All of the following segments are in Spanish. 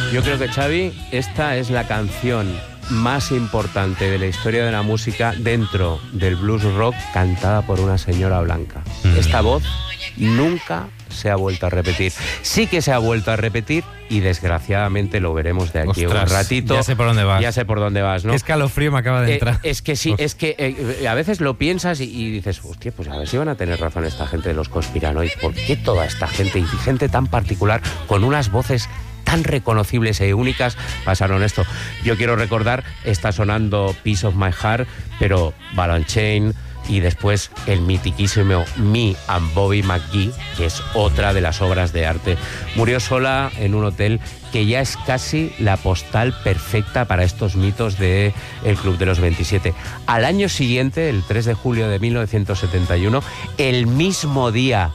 Yo creo que, Xavi, esta es la canción más importante de la historia de la música dentro del blues rock cantada por una señora blanca. Esta voz nunca se ha vuelto a repetir. Sí que se ha vuelto a repetir y desgraciadamente lo veremos de aquí. Ostras, un ratito. ya sé por dónde vas. Ya sé por dónde vas, ¿no? Qué escalofrío me acaba de entrar. Es que sí, es que a veces lo piensas y dices, hostia, pues a ver si van a tener razón esta gente de los conspiranoicos. ¿Por qué toda esta gente y gente tan particular con unas voces tan reconocibles e únicas pasaron esto? Yo quiero recordar, está sonando Piece of My Heart, pero Ball and Chain y después el mitiquísimo Me and Bobby McGee, que es otra de las obras de arte. Murió sola en un hotel, que ya es casi la postal perfecta para estos mitos del Club de los 27. Al año siguiente, el 3 de julio de 1971, el mismo día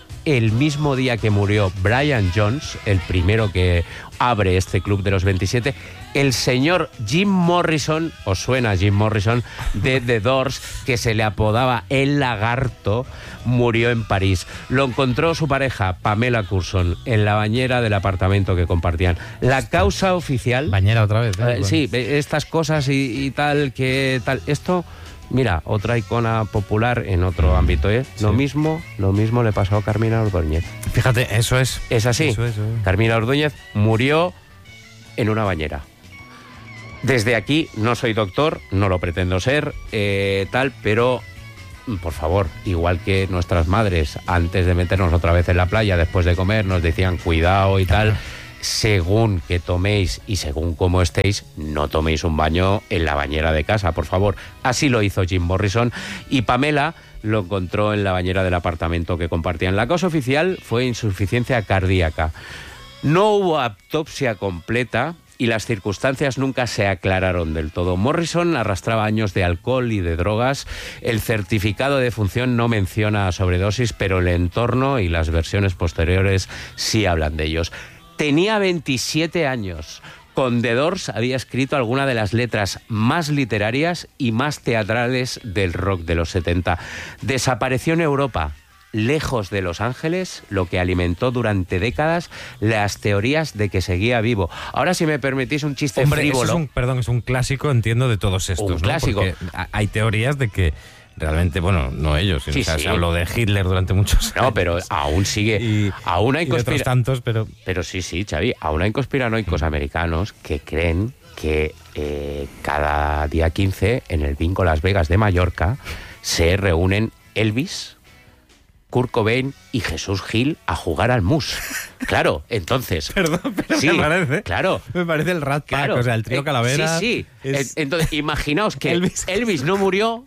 que murió Brian Jones, el primero que abre este Club de los 27, el señor Jim Morrison, ¿os suena Jim Morrison? De The Doors, que se le apodaba el Lagarto, murió en París. Lo encontró su pareja, Pamela Curson, en la bañera del apartamento que compartían. La causa oficial... Bañera otra vez, ¿eh? Sí, estas cosas y tal, que tal... Esto... Mira, otra icona popular en otro ámbito, ¿eh? Sí. Lo mismo le pasó a Carmina Ordóñez. Fíjate, eso es. Es así. Eso es. Carmina Ordóñez murió en una bañera. Desde aquí, no soy doctor, no lo pretendo ser, pero, por favor, igual que nuestras madres, antes de meternos otra vez en la playa, después de comer, nos decían cuidado y tal... Según que toméis y según cómo estéis, no toméis un baño en la bañera de casa, por favor. Así lo hizo Jim Morrison y Pamela lo encontró en la bañera del apartamento que compartían. La causa oficial fue insuficiencia cardíaca. No hubo autopsia completa y las circunstancias nunca se aclararon del todo. Morrison arrastraba años de alcohol y de drogas. El certificado de defunción no menciona sobredosis, pero el entorno y las versiones posteriores sí hablan de ellos. Tenía 27 años. Con The Doors había escrito alguna de las letras más literarias y más teatrales del rock de los 70. Desapareció en Europa, lejos de Los Ángeles, lo que alimentó durante décadas las teorías de que seguía vivo. Ahora, si me permitís un chiste frívolo... Es un clásico, entiendo, de todos estos, un clásico. Porque hay teorías de que realmente, bueno, no ellos, sí, o sea, sí. Se habló de Hitler durante muchos años. No, pero aún sigue. Aún hay otros tantos, pero sí, Xavi, aún hay conspiranoicos americanos que creen que cada día 15 en el Bingo Las Vegas de Mallorca se reúnen Elvis, Kurt Cobain y Jesús Gil a jugar al mus. Claro, entonces... Perdón, pero sí, me parece. Claro. Me parece el Rat Pack, claro, o sea, el trío Calavera. Sí. Entonces, imaginaos que Elvis no murió,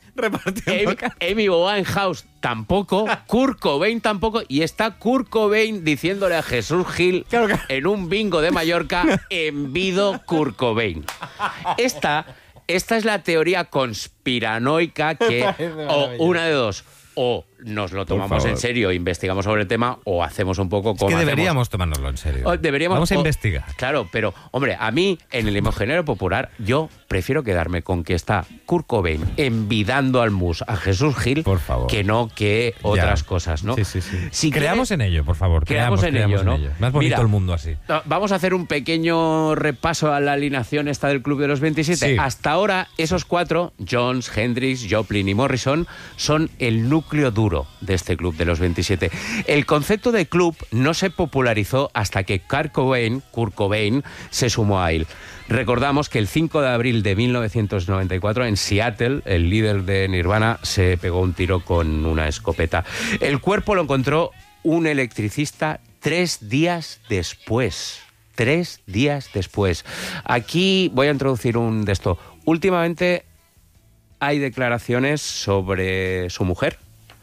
Amy Winehouse tampoco, Kurt Cobain tampoco, y está Kurt Cobain diciéndole a Jesús Gil en un bingo de Mallorca, envido Kurt Cobain. Esta es la teoría conspiranoica que... o una de dos... O nos lo tomamos en serio, investigamos sobre el tema, o hacemos un poco como... Es que deberíamos tomárnoslo en serio. Vamos a investigar. Claro, pero, hombre, a mí, en el imaginario popular, yo prefiero quedarme con que está Kurt Cobain envidando al mus a Jesús Gil, por favor, que no que otras cosas, ¿no? Sí. Si creamos en ello, por favor. Creamos en ello, ¿no? Más bonito el mundo así. Vamos a hacer un pequeño repaso a la alineación esta del Club de los 27. Sí. Hasta ahora, esos cuatro, Jones, Hendrix, Joplin y Morrison, son el núcleo duro de este Club de los 27. El concepto de club no se popularizó hasta que Kurt Cobain se sumó a él. Recordamos que el 5 de abril de 1994 en Seattle, el líder de Nirvana se pegó un tiro con una escopeta. El cuerpo lo encontró un electricista 3 días después. 3 días después. Aquí voy a introducir un de esto. Últimamente hay declaraciones sobre su mujer,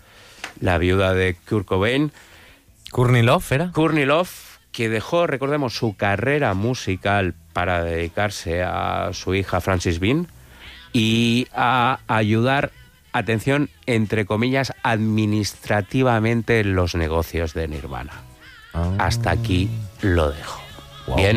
la viuda de Kurt Cobain. ¿Courtney Love era? Courtney Love, que dejó, recordemos, su carrera musical para dedicarse a su hija Frances Bean y a ayudar, atención, entre comillas, administrativamente en los negocios de Nirvana. Hasta aquí lo dejo. Wow. Bien.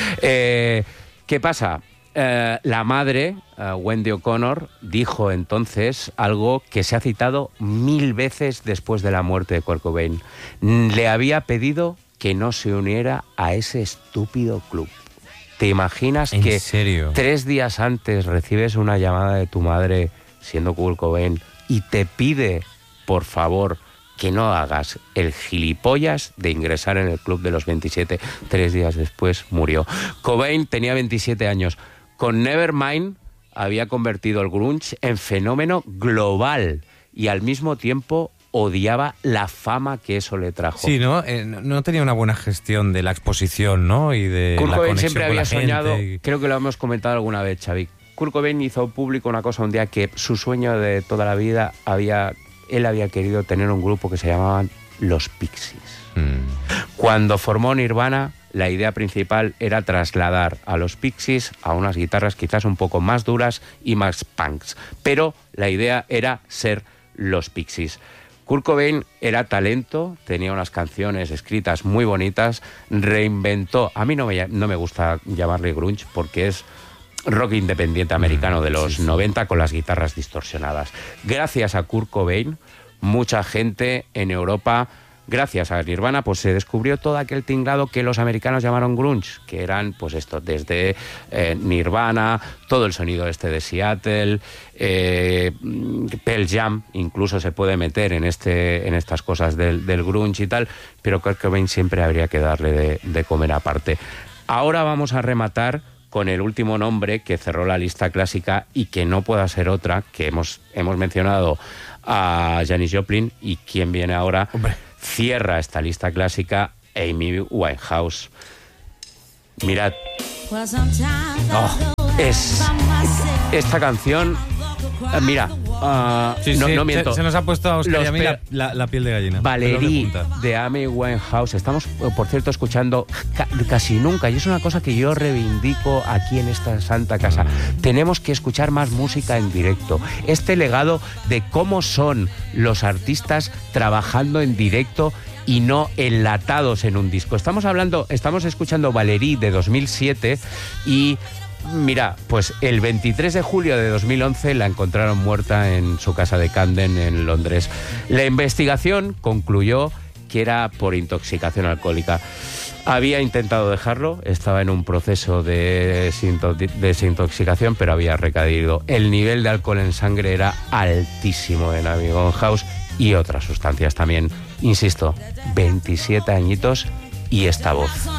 ¿Qué pasa? La madre, Wendy O'Connor, dijo entonces algo que se ha citado 1000 veces después de la muerte de Kurt Cobain. Le había pedido que no se uniera a ese estúpido club. ¿Te imaginas ¿En que serio? 3 días antes recibes una llamada de tu madre, siendo Kurt Cobain, y te pide, por favor, que no hagas el gilipollas de ingresar en el club de los 27? 3 días después murió. Cobain tenía 27 años. Con Nevermind había convertido el grunge en fenómeno global y al mismo tiempo odiaba la fama que eso le trajo. Sí, ¿no? No tenía una buena gestión de la exposición, ¿no? Y de Kurt la Cobain conexión siempre con había la gente soñado, y- creo que lo hemos comentado alguna vez, Xavi. Kurt Cobain hizo público una cosa un día, que su sueño de toda la vida él había querido tener un grupo que se llamaban Los Pixies. Cuando formó Nirvana, la idea principal era trasladar a los Pixies a unas guitarras quizás un poco más duras y más punks, pero la idea era ser los Pixies. Kurt Cobain era talento, tenía unas canciones escritas muy bonitas, reinventó, a mí no me gusta llamarle grunge porque es rock independiente americano de los 90 con las guitarras distorsionadas. Gracias a Kurt Cobain, mucha gente en Europa, gracias a Nirvana, pues se descubrió todo aquel tinglado que los americanos llamaron grunge, que eran pues esto, desde Nirvana, todo el sonido este de Seattle, Pearl Jam incluso se puede meter en estas cosas del grunge y tal, pero Kurt Cobain siempre habría que darle de comer aparte. Ahora vamos a rematar con el último nombre que cerró la lista clásica y que no pueda ser otra, que hemos mencionado a Janis Joplin, y quien viene ahora, Hombre. cierra esta lista clásica, Amy Winehouse. Mirad, es esta canción, mira, Sí, no, sí, no miento. se nos ha puesto a Oscar y a mí Los la piel de gallina. Valerie Pelos de punta. de Amy Winehouse. Estamos, por cierto, escuchando casi nunca, y es una cosa que yo reivindico aquí en esta santa casa. Tenemos que escuchar más música en directo. Este legado de cómo son los artistas trabajando en directo y no enlatados en un disco. Estamos escuchando Valerie de 2007 y mira, pues el 23 de julio de 2011 la encontraron muerta en su casa de Camden, en Londres. La investigación concluyó que era por intoxicación alcohólica. Había intentado dejarlo, estaba en un proceso de desintoxicación, pero había recaído. El nivel de alcohol en sangre era altísimo en Amy Winehouse y otras sustancias también. Insisto, 27 añitos y esta voz.